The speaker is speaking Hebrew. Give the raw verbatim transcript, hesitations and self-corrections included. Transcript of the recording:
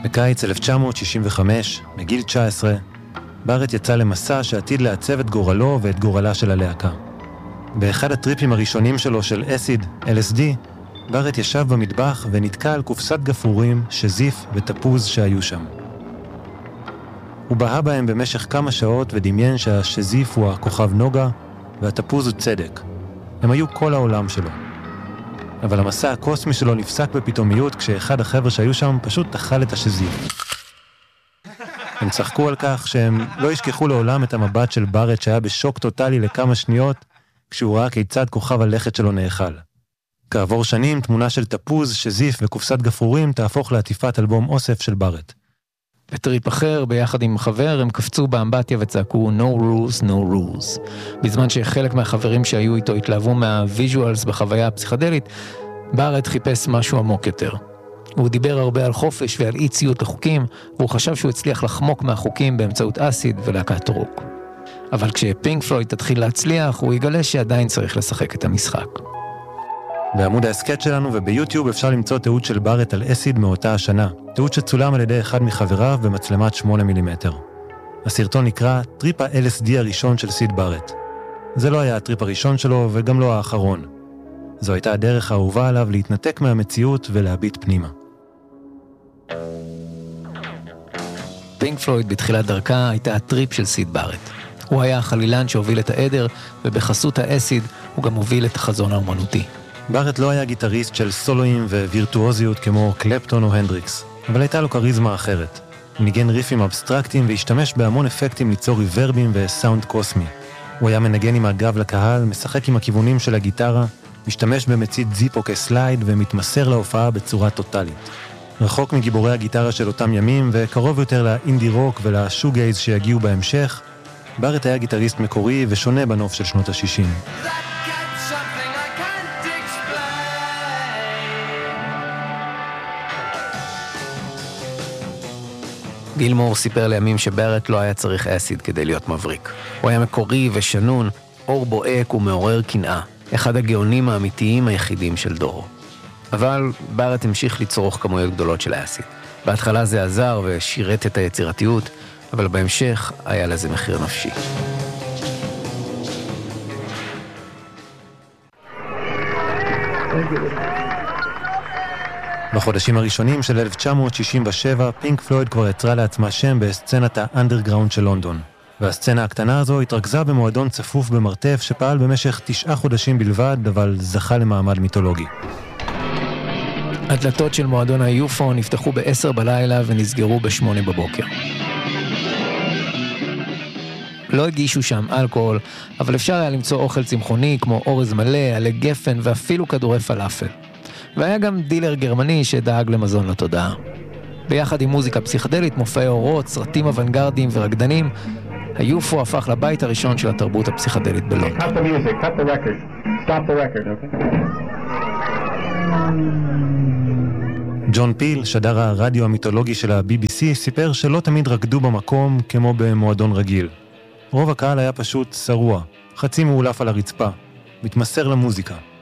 בקיץ אלף תשע מאות שישים וחמש, מגיל תשע עשרה, בארט יצא למסע שעתיד לעצב את גורלו ואת גורלה של הלהקה. באחד הטריפים הראשונים שלו של אסיד, אל אס די, בארט ישב במטבח ונתקע על קופסת גפרורים, שזיף ותפוז שהיו שם. הוא בהה בהם במשך כמה שעות ודמיין שהשזיף הוא הכוכב נוגה והתפוז הוא צדק. הם היו כל העולם שלו. אבל המסע הקוסמי שלו נפסק בפתאומיות כשאחד החבר'ה שהיו שם פשוט אכל את השזיף. הם צחקו על כך שהם לא ישכחו לעולם את המבט של בארט שהיה בשוק טוטלי לכמה שניות כשהוא ראה כיצד כוכב הלכת שלו נאכל. כעבור שנים תמונה של תפוז, שזיף וקופסת גפרורים תהפוך לעטיפת אלבום אוסף של בארט. בטריפ אחר, ביחד עם חבר, הם קפצו באמבטיה וצעקו No rules, no rules. בזמן שחלק מהחברים שהיו איתו התלהבו מהוויז'ואלס בחוויה הפסיכדלית, בארט חיפש משהו עמוק יותר. הוא דיבר הרבה על חופש ועל אי ציות לחוקים, והוא חשב שהוא הצליח לחמוק מהחוקים באמצעות אסיד ולהקת רוק. אבל כשפינק פלויד תתחיל להצליח, הוא יגלה שעדיין צריך לשחק את המשחק. בעמוד ההסקט שלנו וביוטיוב אפשר למצוא תיעוד של בארט על אסיד מאותה השנה, תיעוד שצולם על ידי אחד מחבריו במצלמת שמונה מילימטר. הסרטון נקרא טריפ ה-אל אס די הראשון של סיד בארט. זה לא היה הטריפ הראשון שלו וגם לא האחרון. זו הייתה הדרך האהובה עליו להתנתק מהמציאות ולהביט פנימה. פינק פלויד בתחילת דרכה הייתה הטריפ של סיד בארט. הוא היה החלילן שהוביל את העדר, ובחסות האסיד הוא גם הוביל את החזון האומנותי. בארט לא היה גיטריסט של סולואים ווירטואוזיות כמו קלפטון או הנדריקס, אבל הייתה לו קריזמה אחרת. הוא ניגן ריפים אבסטרקטיים והשתמש בהמון אפקטים ליצור ריברבים וסאונד קוסמי. הוא היה מנגן עם הגב לקהל, משחק עם הכיוונים של הגיטרה, משתמש במצית זיפו כסלייד ומתמסר להופעה בצורה טוטלית. רחוק מגיבורי הגיטרה של אותם ימים וקרוב יותר לאינדי רוק ולשוגייז שיגיעו בהמשך, בארט היה גיטריסט מקורי ושונה בנוף של שנות ה-שישים. גילמור סיפר לימים שבארט לא היה צריך אסיד כדי להיות מבריק. הוא היה מקורי ושנון, אור בועק ומעורר קנאה, אחד הגאונים האמיתיים היחידים של דורו. אבל בארט המשיך לצרוך כמויות גדולות של אסיד. בהתחלה זה עזר ושירת את היצירתיות, אבל בהמשך היה לזה מחיר נפשי. בחודשים הראשונים של אלף תשע מאות שישים ושבע, פינק פלויד כבר יצרה לעצמה שם בסצנת האנדרגראונד של לונדון. והסצנה הקטנה הזו התרכזה במועדון צפוף במרתף שפעל במשך תשעה חודשים בלבד, אבל זכה למעמד מיתולוגי. הדלתות של מועדון היופו נפתחו בעשר בלילה ונסגרו בשמונה בבוקר. לא הגישו שם אלכוהול, אבל אפשר היה למצוא אוכל צמחוני כמו אורז מלא, עלי גפן ואפילו כדורי פלאפל. והיה גם דילר גרמני שדאג למזון לתודעה. ביחד עם מוזיקה פסיכדלית, מופעי אורות, סרטים אוונגרדיים ורקדנים, היופו הפך לבית הראשון של התרבות הפסיכדלית בלונדון. Cut the music, cut the record. Stop the record, okay? ג'ון פיל, שדר הרדיו המיתולוגי של ה-בי בי סי, סיפר שלא תמיד רקדו במקום כמו במועדון רגיל. רוב הקהל היה פשוט שרוע, חצי מעולף על הרצפה, מתמסר למוזיקה.